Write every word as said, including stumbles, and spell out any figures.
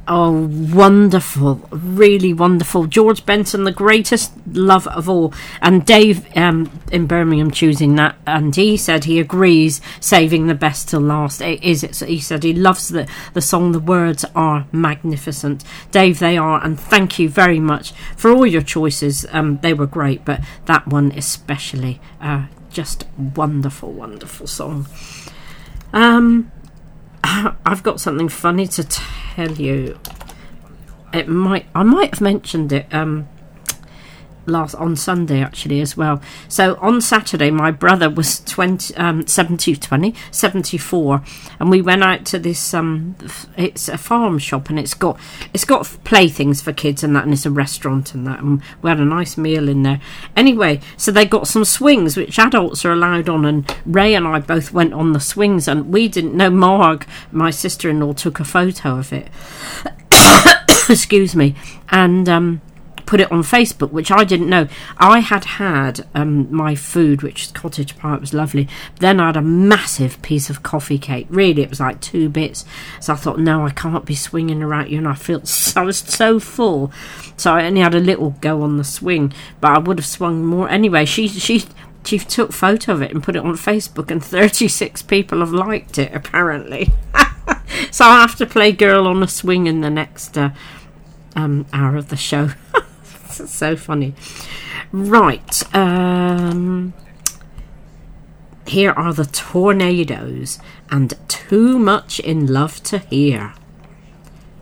Oh, wonderful. Really wonderful. George Benson, the greatest love of all. And Dave um, in Birmingham choosing that. And he said he agrees, saving the best till last. It is. It. He said he loves the, the song. The words are magnificent. Dave, they are. And thank you very much for all your choices. Um, they were great. But that one especially. Uh, just wonderful, wonderful song. Um... I've got something funny to tell you. It might I might have mentioned it um, last on Sunday actually as well. So on Saturday, my brother was twenty, um, seventy, twenty, seventy-four, and we went out to this. Um, it's a farm shop, and it's got it's got playthings for kids and that, and it's a restaurant and that. And we had a nice meal in there. Anyway, so they got some swings which adults are allowed on, and Ray and I both went on the swings, and we didn't know. Marg, my sister-in-law, took a photo of it. Excuse me, and um. put it on Facebook, which I didn't know. I had had um, my food, which is cottage pie. It was lovely. Then I had a massive piece of coffee cake. Really, it was like two bits. So I thought, no, I can't be swinging around you. And I felt so, I was so full. So I only had a little go on the swing, but I would have swung more. Anyway, she she she took photo of it and put it on Facebook, and thirty-six people have liked it, apparently. So I'll have to play Girl on a Swing in the next uh, um, hour of the show. It's so funny. Right. Um, here are the Tornadoes and Too Much in Love to Hear.